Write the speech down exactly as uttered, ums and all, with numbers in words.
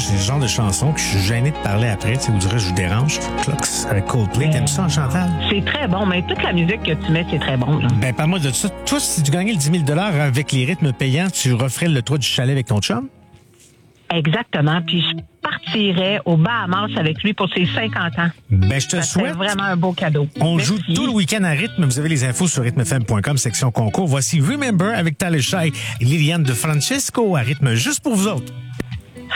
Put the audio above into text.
c'est le genre de chanson que je suis gêné de parler après. Tu sais, vous direz, je vous dérange. Clocks avec Coldplay. T'aimes ça, Chantal? C'est très bon, mais toute la musique que tu mets, c'est très bon. Là. Ben, parle-moi de ça. Toi, si tu gagnais le dix mille dollars avec les rythmes payants, tu referais le toit du chalet avec ton chum? Exactement. Puis je partirais aux Bahamas avec lui pour ses cinquante ans. Ben, je te Ça souhaite. C'est vraiment un beau cadeau. On Merci. joue tout le week-end à rythme. Vous avez les infos sur rythme f m point com, section concours. Voici Remember avec Talia Shire et Liliane de Francesco à rythme juste pour vous autres.